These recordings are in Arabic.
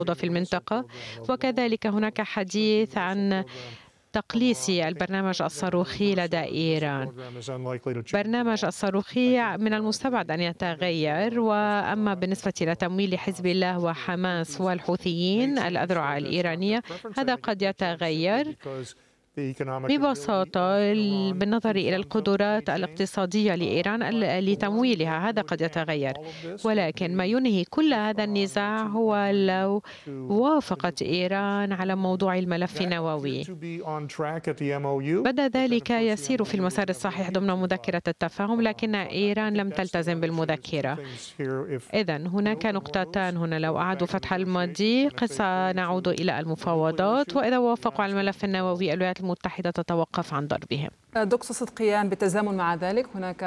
في المنطقة، وكذلك هناك حديث عن تقليص البرنامج الصاروخي لدى إيران. برنامج الصاروخي من المستبعد أن يتغير، وأما بالنسبة لتمويل حزب الله وحماس والحوثيين الأذرع الإيرانية هذا قد يتغير ببساطة بالنظر إلى القدرات الاقتصادية لإيران لتمويلها. هذا قد يتغير، ولكن ما ينهي كل هذا النزاع هو لو وافقت إيران على موضوع الملف النووي. بدا ذلك يسير في المسار الصحيح ضمن مذكرة التفاهم، لكن إيران لم تلتزم بالمذكرة. إذن هناك نقطتان هنا، لو أعادوا فتح المضيق سنعود إلى المفاوضات، وإذا وافقوا على الملف النووي الولايات المتحدة تتوقف عن ضربهم. دكتور صدقيان، بالتزامن مع ذلك هناك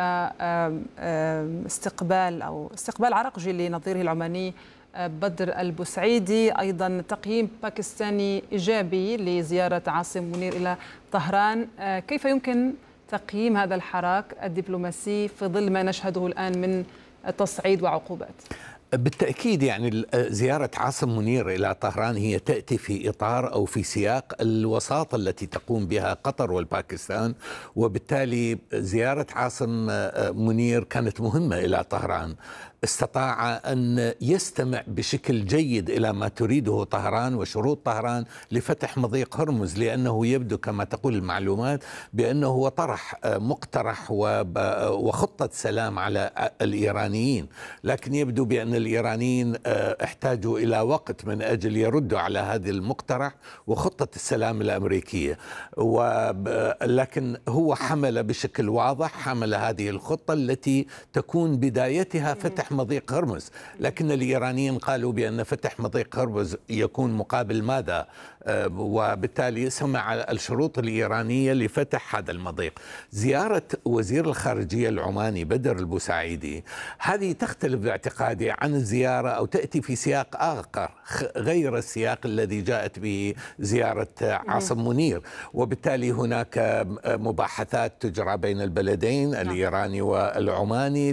استقبال عرقجي لنظيره العماني بدر البوسعيدي، أيضا تقييم باكستاني إيجابي لزيارة عاصم منير إلى طهران. كيف يمكن تقييم هذا الحراك الدبلوماسي في ظل ما نشهده الآن من تصعيد وعقوبات؟ بالتأكيد يعني زيارة عاصم منير إلى طهران هي تأتي في إطار أو في سياق الوساطة التي تقوم بها قطر والباكستان، وبالتالي زيارة عاصم منير كانت مهمة إلى طهران. استطاع أن يستمع بشكل جيد إلى ما تريده طهران وشروط طهران لفتح مضيق هرمز، لأنه يبدو كما تقول المعلومات بأنه هو طرح مقترح وخطة سلام على الإيرانيين، لكن يبدو بأن الإيرانيين احتاجوا إلى وقت من أجل يردوا على هذا المقترح وخطة السلام الأمريكية. لكن هو حمل بشكل واضح، حمل هذه الخطة التي تكون بدايتها فتح مضيق هرمز، لكن الإيرانيين قالوا بأن فتح مضيق هرمز يكون مقابل ماذا؟ وبالتالي سمع الشروط الإيرانية لفتح هذا المضيق. زيارة وزير الخارجية العماني بدر البوسعيدي هذه تختلف باعتقادي عن الزيارة أو تأتي في سياق آخر غير السياق الذي جاءت به زيارة عاصم منير، وبالتالي هناك مباحثات تجرى بين البلدين الإيراني والعماني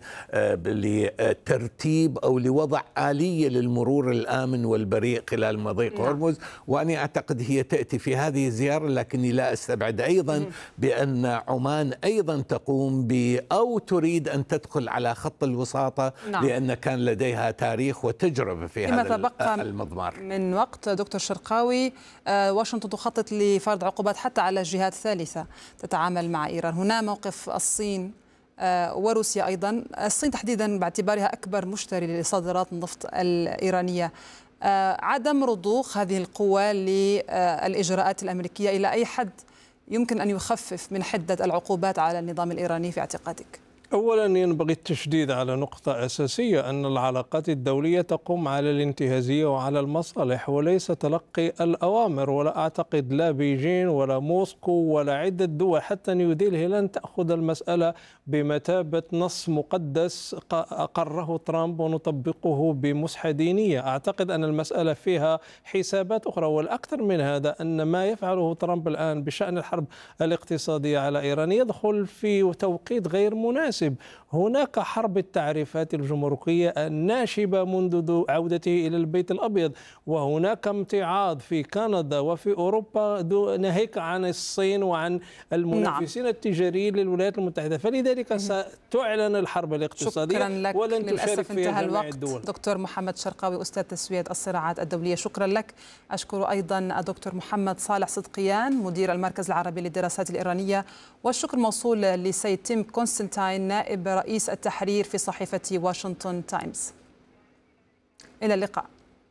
لترتيب أو لوضع آلية للمرور الآمن والبريء خلال مضيق هرمز. وأنا أعتقد هي تأتي في هذه الزيارة، لكني لا أستبعد أيضا بأن عمان أيضا تقوم أو تريد أن تدخل على خط الوساطة، لأن كان لديها تاريخ وتجربة في هذا المضمار. من وقت دكتور شرقاوي، واشنطن تخطط لفرض عقوبات حتى على جهات ثالثة تتعامل مع إيران. هنا موقف الصين وروسيا أيضا، الصين تحديدا باعتبارها أكبر مشتري لصادرات النفط الإيرانية. عدم رضوخ هذه القوى للإجراءات الأمريكية إلى أي حد يمكن أن يخفف من حدة العقوبات على النظام الإيراني في اعتقادك؟ أولا ينبغي التشديد على نقطة أساسية، أن العلاقات الدولية تقوم على الانتهازية وعلى المصالح وليس تلقي الأوامر. ولا أعتقد لا بيجين ولا موسكو ولا عدة دول حتى نيودلهي لن تأخذ المسألة بمثابة نص مقدس أقره ترامب ونطبقه بمسحة دينية. أعتقد أن المسألة فيها حسابات أخرى، والأكثر من هذا أن ما يفعله ترامب الآن بشأن الحرب الاقتصادية على إيران يدخل في توقيت غير مناسب. هناك حرب التعريفات الجمركية الناشبة منذ عودته إلى البيت الأبيض، وهناك امتعاض في كندا وفي أوروبا ناهيك عن الصين وعن المنافسين التجاريين للولايات المتحدة. فلذلك ستعلن الحرب الاقتصادية ولن تشارك فيها جميع الدول. دكتور محمد شرقاوي، أستاذ تسوية الصراعات الدولية، شكرا لك. أشكر أيضا الدكتور محمد صالح صدقيان مدير المركز العربي للدراسات الإيرانية، والشكر موصول لسيد تيم كونستانتين نائب رئيس التحرير في صحيفة واشنطن تايمز. إلى اللقاء.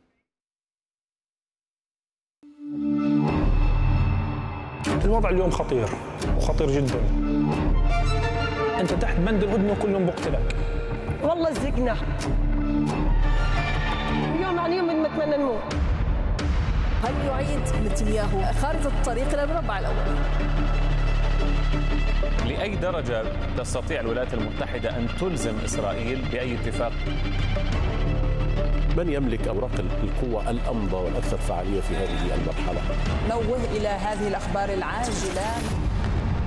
الوضع اليوم خطير وخطير جدا. أنت تحت بند الهدنة كلهم بقتلك. والله زقنا يوم عن يوم نتمنى نموت. هل يعيد نتنياهو خارطة الطريق إلى المربع الأول؟ لأي درجة تستطيع الولايات المتحدة أن تلزم إسرائيل بأي اتفاق؟ من يملك أوراق القوة الأمضى والأكثر فعالية في هذه المرحلة؟ نوه إلى هذه الأخبار العاجلة.